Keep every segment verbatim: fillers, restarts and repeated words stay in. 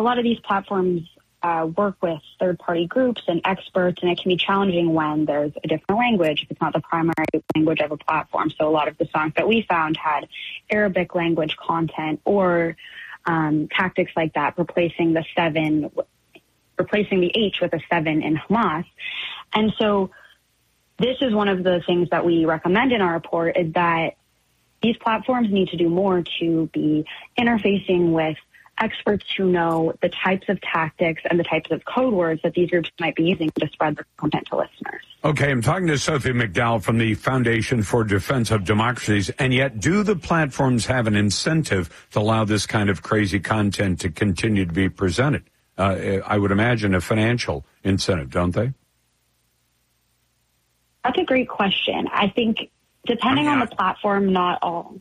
lot of these platforms uh, work with third-party groups and experts, and it can be challenging when there's a different language, if it's not the primary language of a platform. So a lot of the songs that we found had Arabic language content or um, tactics like that, replacing the seven, replacing the H with a seven in Hamas. And so this is one of the things that we recommend in our report, is that these platforms need to do more to be interfacing with experts who know the types of tactics and the types of code words that these groups might be using to spread their content to listeners. Okay, I'm talking to Sophie McDowell from the Foundation for Defense of Democracies, and yet do the platforms have an incentive to allow this kind of crazy content to continue to be presented? Uh, I would imagine a financial incentive, don't they? That's a great question. I think depending I mean, on the platform, not all.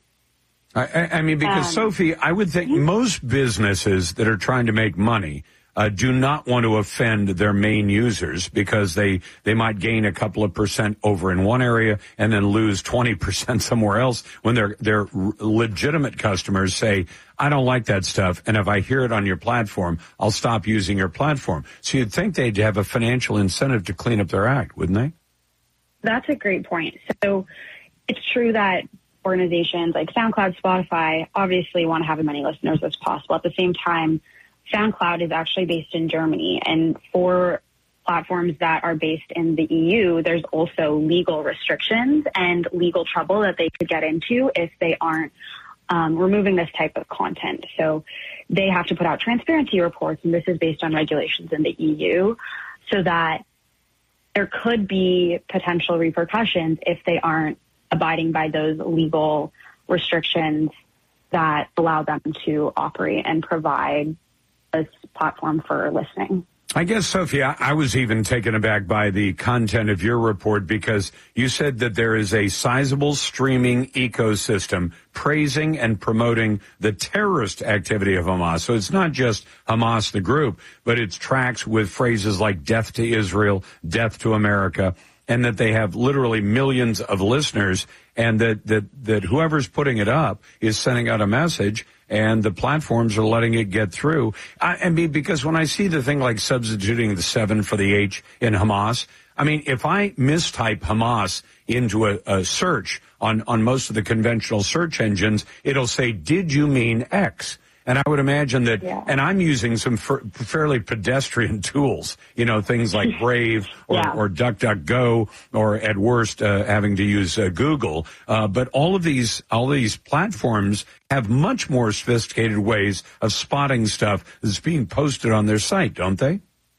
I, I mean, because, um, Sophie, I would think most businesses that are trying to make money uh, do not want to offend their main users, because they, they might gain a couple of percent over in one area and then lose twenty percent somewhere else when their their legitimate customers say, I don't like that stuff, and if I hear it on your platform, I'll stop using your platform. So you'd think they'd have a financial incentive to clean up their act, wouldn't they? That's a great point. So it's true that organizations like SoundCloud, Spotify obviously want to have as many listeners as possible. At the same time, SoundCloud is actually based in Germany, and for platforms that are based in the E U, there's also legal restrictions and legal trouble that they could get into if they aren't um, removing this type of content. So they have to put out transparency reports, and this is based on regulations in the E U, so that there could be potential repercussions if they aren't abiding by those legal restrictions that allow them to operate and provide this platform for listening. I guess, Sophie, I, I was even taken aback by the content of your report, because you said that there is a sizable streaming ecosystem praising and promoting the terrorist activity of Hamas. So it's not just Hamas, the group, but it's tracks with phrases like death to Israel, death to America, and that they have literally millions of listeners, and that, that, that whoever's putting it up is sending out a message, and the platforms are letting it get through. I, I mean, because when I see the thing like substituting the seven for the H in Hamas, I mean, if I mistype Hamas into a, a search on, on most of the conventional search engines, it'll say, did you mean X? And I would imagine that, yeah. and I'm using some f- fairly pedestrian tools, you know, things like Brave or, yeah. or DuckDuckGo, or at worst, uh, having to use uh, Google. Uh, but all of these, all of these platforms have much more sophisticated ways of spotting stuff that's being posted on their site, don't they?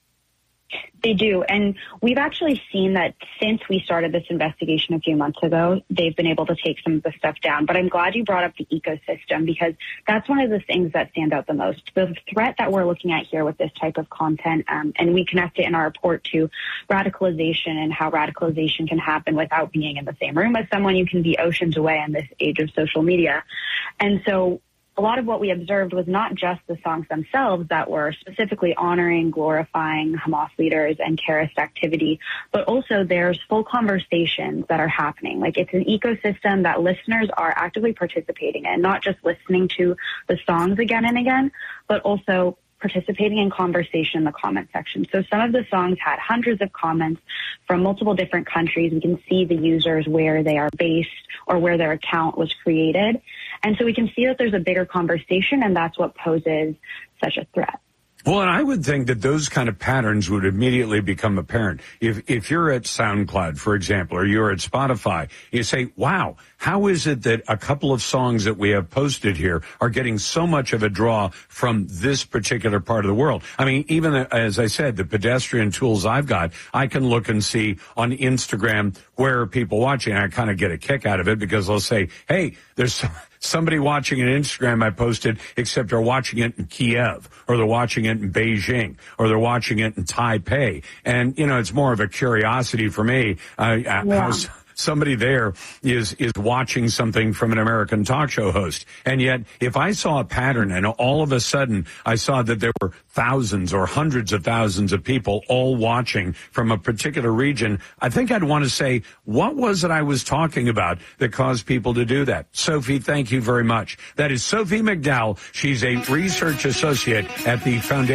They do. And we've actually seen that since we started this investigation a few months ago, they've been able to take some of the stuff down. But I'm glad you brought up the ecosystem, because that's one of the things that stand out the most. The threat that we're looking at here with this type of content, um, and we connect it in our report to radicalization and how radicalization can happen without being in the same room as someone. You can be oceans away in this age of social media. And so a lot of what we observed was not just the songs themselves that were specifically honoring, glorifying Hamas leaders and terrorist activity, but also there's full conversations that are happening. Like, it's an ecosystem that listeners are actively participating in, not just listening to the songs again and again, but also participating in conversation in the comment section. So some of the songs had hundreds of comments from multiple different countries. We can see the users where they are based or where their account was created. And so we can see that there's a bigger conversation, and that's what poses such a threat. Well, and I would think that those kind of patterns would immediately become apparent. If if you're at SoundCloud, for example, or you're at Spotify, you say, wow, how is it that a couple of songs that we have posted here are getting so much of a draw from this particular part of the world? I mean, even as I said, the pedestrian tools I've got, I can look and see on Instagram where are people watching. I kind of get a kick out of it, because they'll say, hey, there's somebody watching an Instagram I posted, except they're watching it in Kiev, or they're watching it in Beijing, or they're watching it in Taipei. And, you know, it's more of a curiosity for me. Uh, yeah. how somebody there is is watching something from an American talk show host. And yet, if I saw a pattern and all of a sudden I saw that there were thousands or hundreds of thousands of people all watching from a particular region, I think I'd want to say, what was it I was talking about that caused people to do that? Sophie, thank you very much. That is Sophie McDowell. She's a research associate at the Foundation